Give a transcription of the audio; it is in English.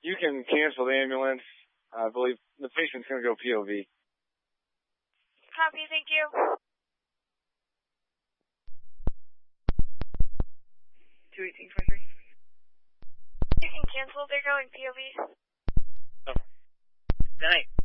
You can cancel the ambulance. I believe the patient's going to go POV. Copy, thank you. You can cancel, they're going POV. Good night.